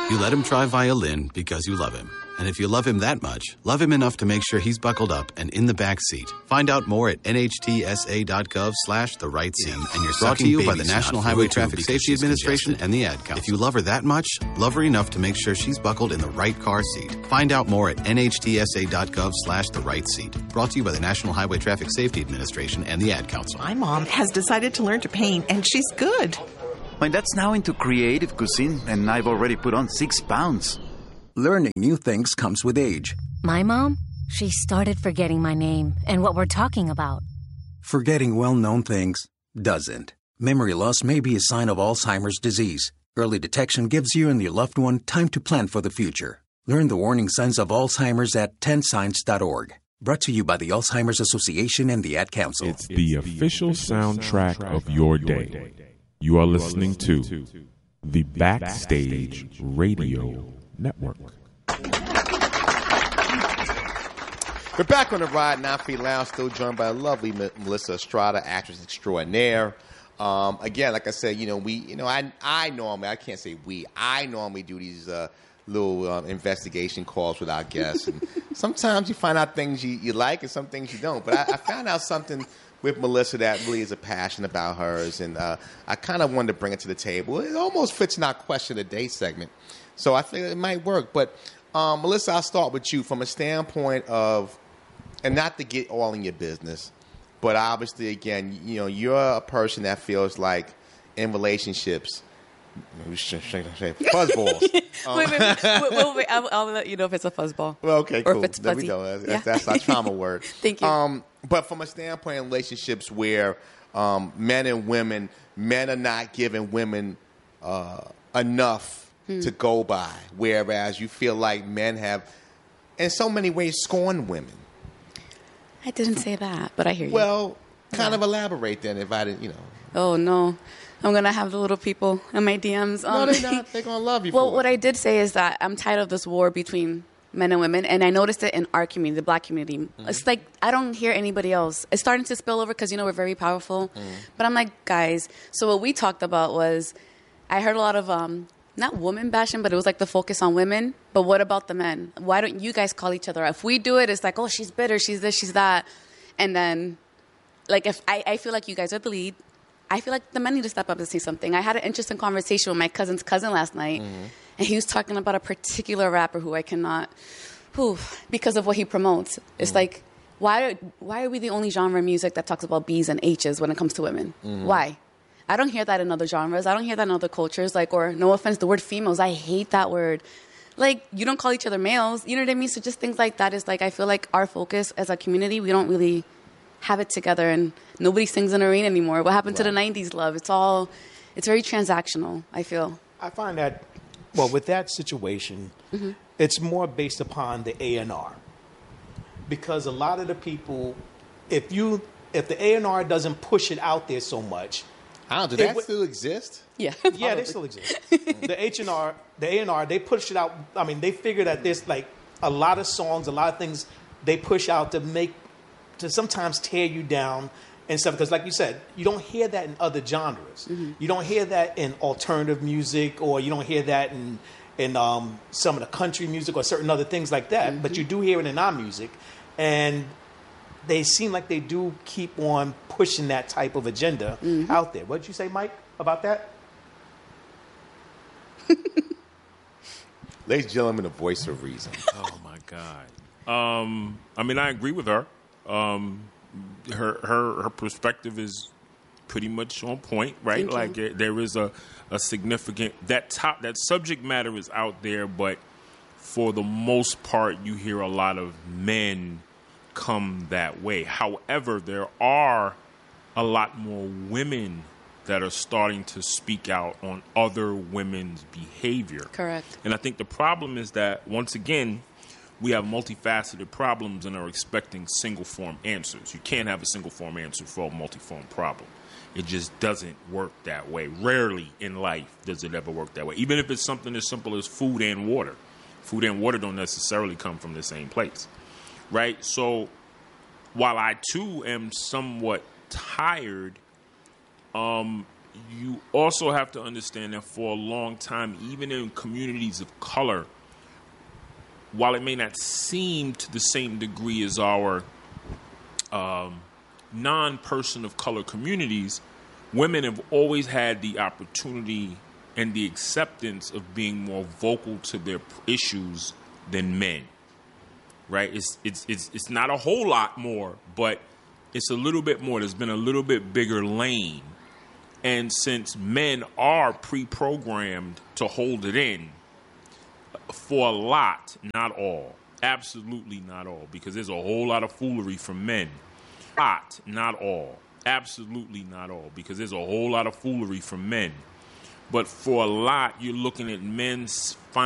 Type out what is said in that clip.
You let him try violin because you love him. And if you love him that much, love him enough to make sure he's buckled up and in the back seat. Find out more at nhtsa.gov/the right seat. And you're brought to you by the National Highway Traffic Safety Administration and the Ad Council. If you love her that much, love her enough to make sure she's buckled in the right car seat. Find out more at nhtsa.gov/the right seat. Brought to you by the National Highway Traffic Safety Administration and the Ad Council. My mom has decided to learn to paint, and she's good. My dad's now into creative cuisine, and I've already put on 6 pounds. Learning new things comes with age. My mom, she started forgetting my name and what we're talking about. Forgetting well-known things doesn't. Memory loss may be a sign of Alzheimer's disease. Early detection gives you and your loved one time to plan for the future. Learn the warning signs of Alzheimer's at 10signs.org. Brought to you by the Alzheimer's Association and the Ad Council. It's the official soundtrack of your day. You are listening to the Backstage Radio Network. We're back on the Ride 9 Feet Lounge, still joined by lovely Melissa Estrada, actress extraordinaire. Again, like I said, I normally do these little investigation calls with our guests, and sometimes you find out things you like and some things you don't. But I found out something with Melissa that really is a passion about hers, and I kind of wanted to bring it to the table. It almost fits in our question of the day segment, so I think it might work. But Melissa, I'll start with you from a standpoint of, and not to get all in your business, but obviously, again, you're a person that feels like in relationships, fuzzballs. Wait. I'll let you know if it's a fuzzball. Well, okay, cool. Or if it's There fuzzy. we go. That's our trauma word. Thank you. But from a standpoint of relationships where men and women, men are not giving women enough to go by, whereas you feel like men have, in so many ways, scorned women. I didn't say that, but I hear you. Well, kind of elaborate then if I didn't, Oh, no. I'm going to have the little people in my DMs. No, they're not. They're going to love you for Well, it. what I did say is that I'm tired of this war between men and women, and I noticed it in our community, the black community. Mm-hmm. It's like I don't hear anybody else. It's starting to spill over because, we're very powerful. Mm-hmm. But I'm like, guys, so what we talked about was I heard a lot of, not woman bashing, but it was like the focus on women. But what about the men? Why don't you guys call each other out? If we do it, it's like, oh, she's bitter, she's this, she's that. And then, like, if I feel like you guys are the lead, I feel like the men need to step up and say something. I had an interesting conversation with my cousin's cousin last night, and he was talking about a particular rapper who I cannot, because of what he promotes. It's like, why are we the only genre of music that talks about B's and H's when it comes to women? Why? I don't hear that in other genres. I don't hear that in other cultures. Like, or no offense, the word females, I hate that word. Like, you don't call each other males. You know what I mean? So just things like that is like, I feel like our focus as a community, we don't really have it together, and nobody sings in a rain anymore. What happened to the 90s love? It's very transactional, I feel. I find that, with that situation, it's more based upon the A&R. Because a lot of the people, if the A&R doesn't push it out there so much. Do that still exist? Yeah. Yeah, they still exist. The A&R, they push it out. I mean, they figure that there's like a lot of songs, a lot of things they push out to sometimes tear you down and stuff. Because like you said, you don't hear that in other genres. You don't hear that in alternative music, or you don't hear that in some of the country music or certain other things like that. But you do hear it in our music. And they seem like they do keep on pushing that type of agenda out there. What did you say, Mike, about that? Ladies and gentlemen, the voice of reason. Oh, my God. I mean, I agree with her. Her perspective is pretty much on point, right? Like there is a significant that subject matter is out there, but for the most part, you hear a lot of men come that way. However, there are a lot more women that are starting to speak out on other women's behavior. Correct. And I think the problem is that, once again, we have multifaceted problems and are expecting single-form answers. You can't have a single-form answer for a multi-form problem. It just doesn't work that way. Rarely in life does it ever work that way, even if it's something as simple as food and water. Food and water don't necessarily come from the same place, right? So while I, too, am somewhat tired, you also have to understand that for a long time, even in communities of color, while it may not seem to the same degree as our non-person of color communities, women have always had the opportunity and the acceptance of being more vocal to their issues than men. Right? It's not a whole lot more, but it's a little bit more. There's been a little bit bigger lane. And since men are pre-programmed to hold it in, for a lot, not all, absolutely not all, because there's a whole lot of foolery from men. Not all, absolutely not all, because there's a whole lot of foolery from men. But for a lot, you're looking at men's